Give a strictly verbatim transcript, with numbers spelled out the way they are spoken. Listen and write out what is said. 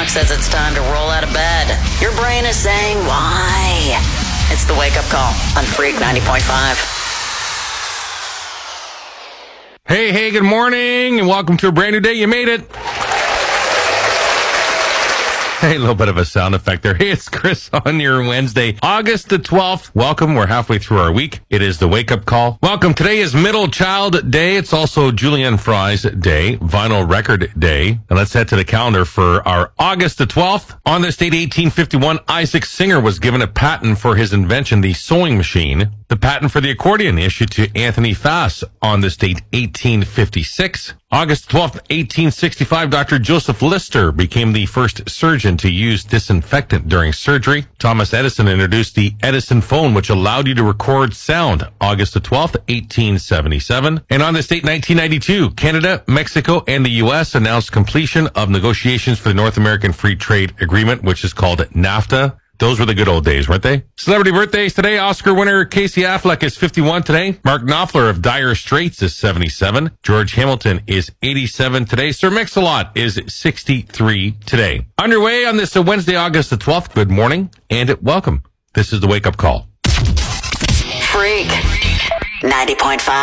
says it's time to roll out of bed. Your brain is saying, why? It's the wake-up call on Freak ninety point five. Hey, hey, good morning, and welcome to a brand new day. You made it. Hey, a little bit of a sound effect there. Hey, it's Chris on your Wednesday, August the twelfth. Welcome. We're halfway through our week. It is the wake-up call. Welcome. Today is Middle Child Day. It's also Julian Fry's Day, Vinyl Record Day. And let's head to the calendar for our August the twelfth. On this date, eighteen fifty-one, Isaac Singer was given a patent for his invention, the sewing machine. The patent for the accordion issued to Anthony Fass on this date, eighteen fifty-six. August twelfth, eighteen sixty-five, Doctor Joseph Lister became the first surgeon to use disinfectant during surgery. Thomas Edison introduced the Edison phone, which allowed you to record sound. August the twelfth, eighteen seventy-seven. And on this date, nineteen ninety-two, Canada, Mexico, and the U S announced completion of negotiations for the North American Free Trade Agreement, which is called NAFTA. Those were the good old days, weren't they? Celebrity birthdays today. Oscar winner Casey Affleck is fifty-one today. Mark Knopfler of Dire Straits is seventy-seven. George Hamilton is eighty-seven today. Sir Mix-a-Lot is sixty-three today. Underway on this Wednesday, August the twelfth. Good morning and welcome. This is the Wake Up Call. Freak ninety point five.